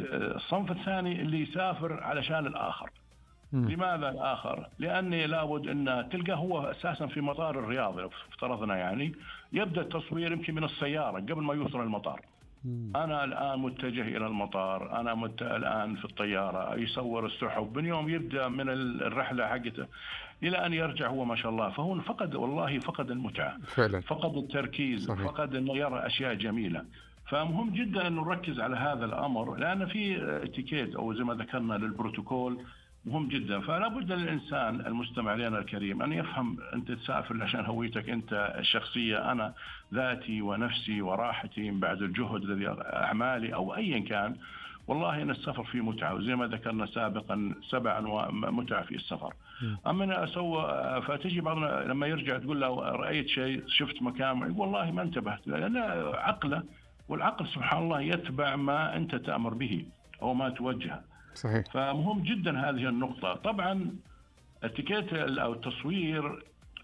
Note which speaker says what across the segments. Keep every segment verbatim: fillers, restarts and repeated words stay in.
Speaker 1: الصنف الثاني اللي يسافر علشان الآخر.
Speaker 2: مم.
Speaker 1: لماذا الآخر؟ لأني لابد أن تلقى هو أساسا في مطار الرياض لو افترضنا، يعني يبدأ التصوير يمكن من السيارة قبل ما يوصل المطار.
Speaker 2: مم.
Speaker 1: أنا الآن متجه إلى المطار، أنا مت... الآن في الطيارة، يصور السحب من يوم يبدأ من الرحلة حقته إلى أن يرجع هو ما شاء الله. فهو فقد والله فقد المتعة
Speaker 2: فعلا.
Speaker 1: فقد التركيز
Speaker 2: صحيح.
Speaker 1: فقد أنه يرى أشياء جميلة. فمهم جدا أن نركز على هذا الأمر، لأن في اتيكيت أو زي ما ذكرنا للبروتوكول مهم جدا. فلا بد للإنسان المستمع لنا الكريم أن يفهم أنت تسافر عشان هويتك أنت الشخصية، أنا ذاتي ونفسي وراحتي بعد الجهد الذي أعمالي أو أيا كان. والله أن السفر فيه متعة، وزي ما ذكرنا سابقا سبع أنواع متعة في السفر. أما أنا أسوى فتجي بعضنا لما يرجع تقول له رأيت شيء، شفت مكان، يقول والله ما انتبهت، لأن عقله، والعقل سبحان الله يتبع ما أنت تأمر به أو ما توجهه.
Speaker 2: صحيح.
Speaker 1: فمهم جدا هذه النقطة. طبعا اتيكيت أو التصوير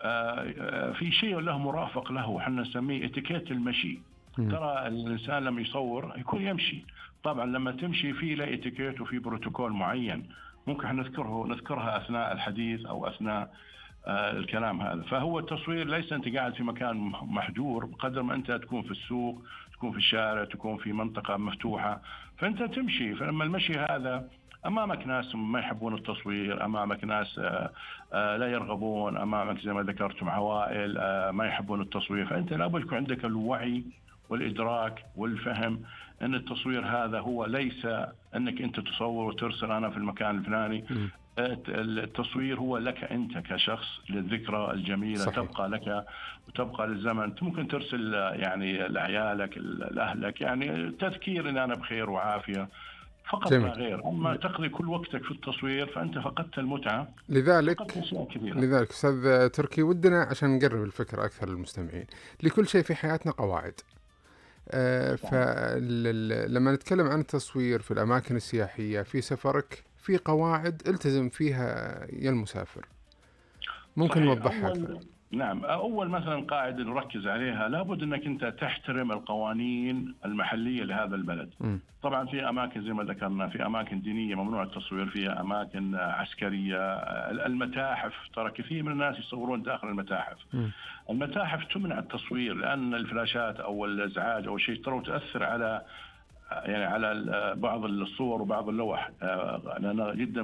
Speaker 1: في شيء له مرافق له، احنا نسميه اتيكيت المشي.
Speaker 2: م.
Speaker 1: ترى الإنسان لما يصور يكون يمشي، طبعا لما تمشي في له اتيكيت وفي بروتوكول معين ممكن احنا نذكره نذكرها أثناء الحديث أو أثناء الكلام هذا. فهو التصوير ليس أنت قاعد في مكان محجور، بقدر ما أنت تكون في السوق، تكون في الشارع، تكون في منطقة مفتوحة، فأنت تمشي. فلما المشي هذا أمامك ناس ما يحبون التصوير، أمامك ناس لا يرغبون، أمامك زي ما ذكرتم عوائل ما يحبون التصوير، فأنت لابد يكون عندك الوعي والإدراك والفهم أن التصوير هذا هو ليس أنك أنت تصور وترسل أنا في المكان الفلاني.
Speaker 2: م.
Speaker 1: التصوير هو لك أنت كشخص، للذكرى الجميلة. صحيح. تبقى لك وتبقى للزمن. أنت ممكن ترسل يعني لعيالك لأهلك يعني تذكير أن أنا بخير وعافية فقط لا غير. أما تقضي كل وقتك في التصوير فأنت فقدت المتعة.
Speaker 2: لذلك لذلك أستاذ تركي ودنا عشان نقرب الفكرة أكثر للمستمعين، لكل شيء في حياتنا قواعد. آه فلما نتكلم عن التصوير في الأماكن السياحية في سفرك في قواعد التزم فيها يا المسافر، ممكن نوضحها أكثر؟
Speaker 1: نعم، أول مثلا قاعدة نركز عليها لابد أنك أنت تحترم القوانين المحلية لهذا البلد.
Speaker 2: م.
Speaker 1: طبعا في أماكن زي ما ذكرنا، في أماكن دينية ممنوع التصوير فيها، أماكن عسكرية، المتاحف، ترى كثير من الناس يصورون داخل المتاحف.
Speaker 2: م.
Speaker 1: المتاحف تمنع التصوير لأن الفلاشات أو الإزعاج أو شيء ترى تأثر على يعني على بعض الصور وبعض اللوح، لأنها جدا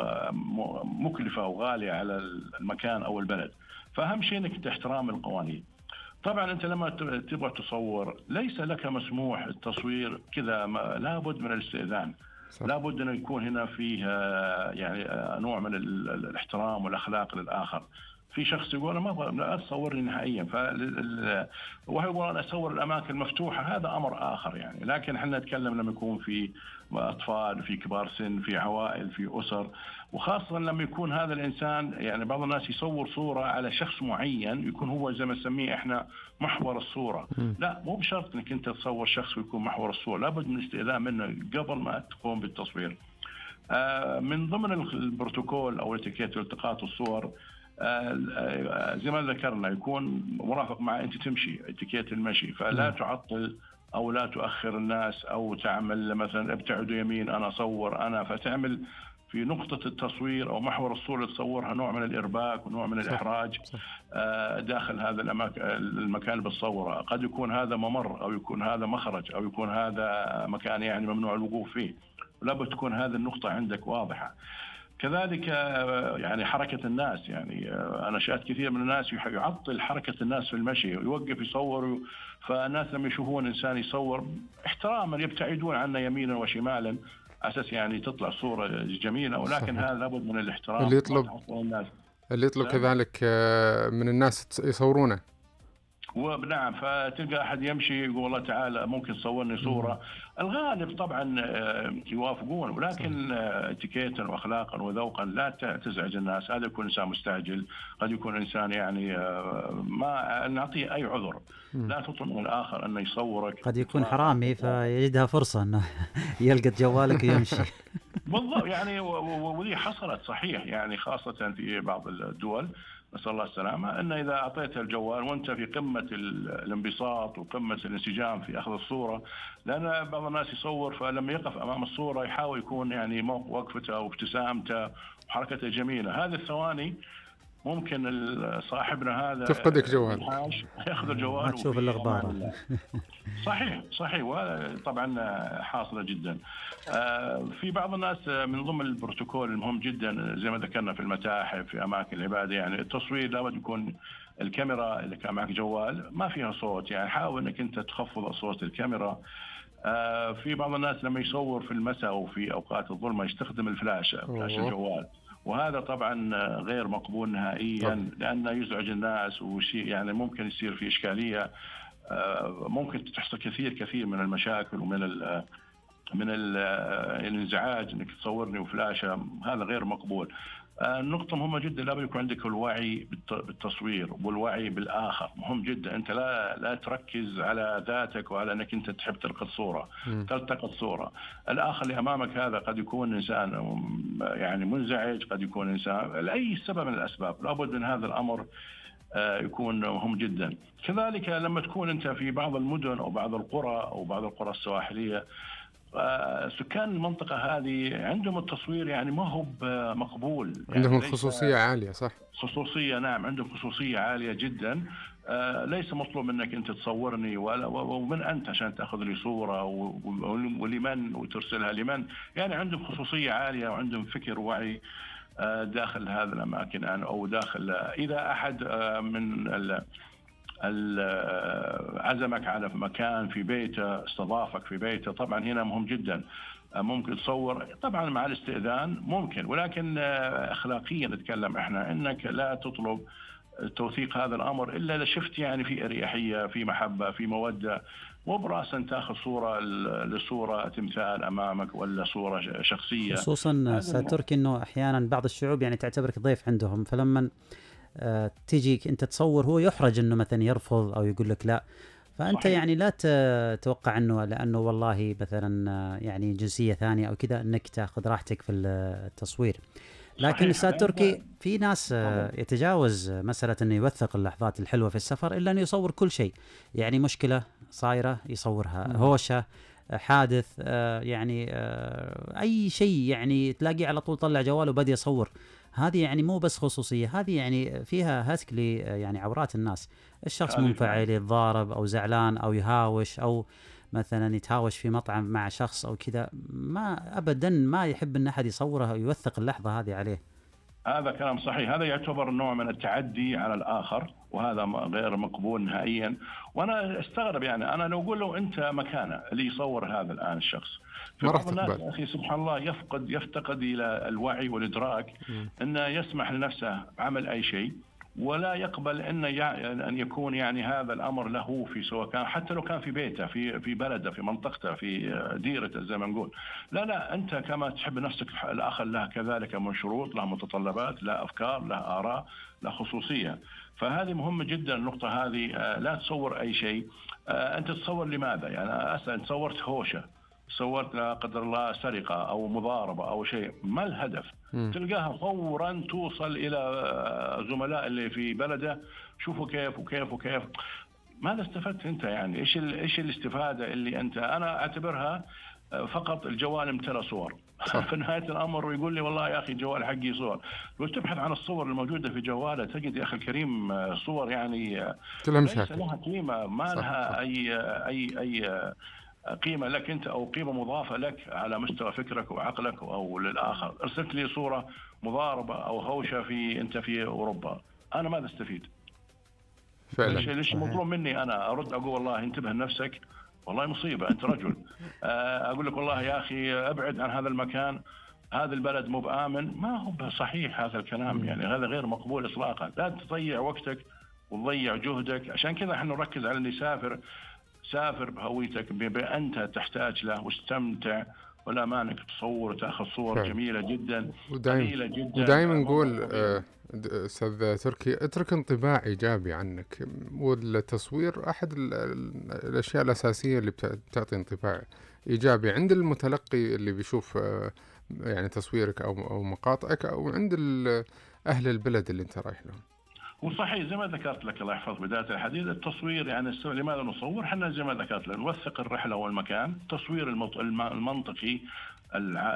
Speaker 1: مكلفة وغالية على المكان أو البلد. فأهم شيء أنك احترام القوانين. طبعا أنت لما تبغى تصور ليس لك مسموح التصوير كذا، لابد من الاستئذان. لابد أن يكون هنا فيه يعني نوع من الاحترام والأخلاق للآخر. في شخص يقول أنا ما أبغى لا تصورني نهائيا، فال وهو يقول أنا أصور الأماكن المفتوحة، هذا أمر آخر يعني. لكن احنا نتكلم لما يكون في أطفال، في كبار سن، في عوائل، في أسر، وخاصة لما يكون هذا الإنسان يعني بعض الناس يصور صورة على شخص معين يكون هو زي ما نسميه احنا محور الصورة.
Speaker 2: م.
Speaker 1: لا، مو بشرط انك انت تصور شخص ويكون محور الصورة، لابد من استئذان منه قبل ما تقوم بالتصوير. آه من ضمن البروتوكول او الاتيكيت والتقاط الصور آه زي ما ذكرنا يكون مرافق مع انت تمشي، اتيكيت المشي، فلا م. تعطل او لا تؤخر الناس او تعمل مثلا ابتعدوا يمين انا اصور انا، فتعمل في نقطة التصوير أو محور الصورة تصورها نوع من الإرباك ونوع من الإحراج. صح. داخل هذا المكان اللي بتصوره قد يكون هذا ممر أو يكون هذا مخرج أو يكون هذا مكان يعني ممنوع الوقوف فيه، لابد تكون هذه النقطة عندك واضحة. كذلك يعني حركة الناس، يعني أنا شاهدت كثير من الناس يعطل حركة الناس في المشي، يوقف يصور، فالناس لما يشوفون إنسان يصور احتراما يبتعدون عنه يمينا وشمالا أساس يعني تطلع صورة جميلة، ولكن صحيح. هذا لابد من الاحترام.
Speaker 2: اللي يطلب اللي يطلب كذلك من الناس يصورونه.
Speaker 1: ونعم، فتلقى أحد يمشي يقول والله تعالى ممكن صورني صورة. مم. الغالب طبعا يوافقون، ولكن اتيكيتا واخلاقا وذوقا لا تزعج الناس. هذا يكون انسان مستعجل، قد يكون انسان يعني ما نعطيه اي عذر. مم. لا تطلب من الاخر انه يصورك،
Speaker 3: قد يكون حرامي فيجدها فرصة انه يلقط جوالك ويمشي.
Speaker 1: بالضبط، يعني وذي حصلت صحيح يعني خاصة في بعض الدول نسأل الله السلامة، أن إذا أعطيته الجوال وأنت في قمة الانبساط وقمة الانسجام في أخذ الصورة، لأن بعض الناس يصور فلما يقف أمام الصورة يحاول يكون يعني وقفته وابتسامته وحركته جميلة، هذه الثواني ممكن صاحبنا هذا
Speaker 2: تفقدك جوال،
Speaker 1: ياخذ الجوال
Speaker 3: ما تشوف الأخبار.
Speaker 1: صحيح صحيح، وطبعا حاصلة جدا. في بعض الناس من ضمن البروتوكول المهم جدا زي ما ذكرنا في المتاحف في أماكن العبادة، يعني التصوير لابد يكون الكاميرا اللي كان معك جوال ما فيها صوت، يعني حاول انك انت تخفض صوت الكاميرا. في بعض الناس لما يصور في المساء وفي أوقات الظلمة يستخدم الفلاشة، فلاش الجوال، وهذا طبعا غير مقبول نهائيا طبعا. لأنه يزعج الناس وشيء يعني ممكن يصير في إشكالية، ممكن تحصل كثير كثير من المشاكل ومن ال من ال الانزعاج انك تصورني وفلاشة، هذا غير مقبول. النقطة مهمة جدا، لابد يكون عندك الوعي بالتصوير والوعي بالآخر، مهم جدا. أنت لا لا تركز على ذاتك وعلى أنك أنت تحب تلقط صورة، تلتقط صورة. الآخر اللي أمامك هذا قد يكون إنسان يعني منزعج، قد يكون إنسان لأي سبب من الأسباب، لابد من هذا الأمر يكون مهم جدا. كذلك لما تكون أنت في بعض المدن أو بعض القرى أو بعض القرى السواحلية، سكان المنطقة هذه عندهم التصوير يعني ما هو مقبول،
Speaker 2: عندهم
Speaker 1: يعني
Speaker 2: خصوصية عالية. صح،
Speaker 1: خصوصية، نعم عندهم خصوصية عالية جدا. ليس مطلوب منك أنت تصورني ولا ومن أنت عشان تأخذ لي صورة ولمن وترسلها لمن، يعني عندهم خصوصية عالية وعندهم فكر ووعي داخل هذه الأماكن أو داخل. إذا أحد من عزمك على مكان في بيته، استضافك في بيته، طبعا هنا مهم جدا ممكن تصور طبعا مع الاستئذان ممكن، ولكن اخلاقيا نتكلم احنا انك لا تطلب توثيق هذا الامر الا اذا شفت يعني في اريحيه، في محبه، في موده، مو براسا تاخذ صوره لصوره تمثال امامك ولا صوره شخصيه.
Speaker 3: خصوصا ساتركي انه احيانا بعض الشعوب يعني تعتبرك ضيف عندهم، فلما أه تيجيك انت تصور هو يحرج انه مثلا يرفض او يقول لك لا، فانت صحيح. يعني لا تتوقع انه لانه والله مثلا يعني جنسيه ثانيه او كذا انك تاخذ راحتك في التصوير. لكن استاذ تركي في ناس يتجاوز مساله انه يوثق اللحظات الحلوه في السفر الا انه يصور كل شيء، يعني مشكله صايره يصورها، هوشه، حادث، يعني اي شيء يعني تلاقيه على طول طلع جواله وبدا يصور. هذه يعني مو بس خصوصيه، هذه يعني فيها هتك ل يعني عورات الناس. الشخص منفعل، يتضارب او زعلان او يهاوش او مثلا يتهاوش في مطعم مع شخص او كذا، ما ابدا ما يحب ان احد يصوره او يوثق اللحظه هذه عليه.
Speaker 1: هذا كلام صحيح، هذا يعتبر نوع من التعدي على الاخر، وهذا غير مقبول نهائيا. وانا استغرب يعني انا لو اقول له انت مكانه اللي يصور هذا الان الشخص، في بعض الناس اخي سبحان الله يفقد يفتقد الى الوعي والادراك انه يسمح لنفسه بعمل اي شيء ولا يقبل ان ان يكون يعني هذا الامر له في سواء كان حتى لو كان في بيته، في في بلده، في منطقته، في ديرته زي ما نقول. لا لا، انت كما تحب نفسك الاخر له كذلك من شروط، له متطلبات، له افكار، له اراء، له خصوصيه. فهذه مهمه جدا النقطه هذه. لا تصور اي شيء. انت تصور لماذا؟ يعني اسال صورت هوشه، صورت لا قدر الله سرقة أو مضاربة أو شيء، ما الهدف؟ م. تلقاها فورا توصل إلى زملاء اللي في بلده، شوفوا كيف وكيف وكيف. ماذا استفدت أنت يعني؟ إيش إيش الاستفادة اللي أنت؟ أنا أعتبرها فقط الجوال امتلأ صور. في نهاية الأمر ويقول لي والله يا أخي الجوال حقي صور. لو تبحث عن الصور الموجودة في جواله تجد يا أخي الكريم صور يعني ليس لها قيمة، ما لها أي أي أي قيمة لك أنت أو قيمة مضافة لك على مستوى فكرك وعقلك أو للآخر. أرسلت لي صورة مضاربة أو هوشة في أنت في أوروبا، أنا ماذا استفيد؟
Speaker 2: فعلا.
Speaker 1: ليش مطلوب مني أنا أرد أقول والله انتبه لنفسك، والله مصيبة أنت رجل. أقول لك والله يا أخي أبعد عن هذا المكان، هذا البلد مو بآمن، ما هو صحيح هذا الكلام، يعني هذا غير مقبول إطلاقا. لا تضيع وقتك وتضيع جهدك. عشان كذا احنا نركز على اللي يسافر، سافر بهويتك بأنت تحتاج له واستمتع، ولا مانك تصور وتأخذ صور فعلا. جميلة جدا، جميلة جدا.
Speaker 2: ودائما نقول أستاذ تركي اترك انطباع إيجابي عنك، والتصوير أحد الأشياء الأساسية اللي بتعطي انطباع إيجابي عند المتلقي اللي بيشوف يعني تصويرك أو أو مقاطعك، أو عند أهل البلد اللي أنت رايح لهم.
Speaker 1: وصحيح زي ما ذكرت لك الله يحفظ بداية الحديث، التصوير يعني لماذا نصور؟ احنا زي ما ذكرت نوثق الرحلة والمكان، التصوير المنطقي